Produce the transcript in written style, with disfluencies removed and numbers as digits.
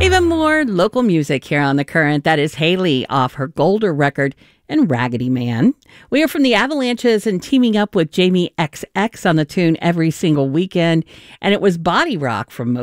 Even more local music here on The Current. That is Haley off her Golder record and Raggedy Man. We are from the Avalanches and teaming up with Jamie XX on the tune Every Single Weekend. And it was Body Rock from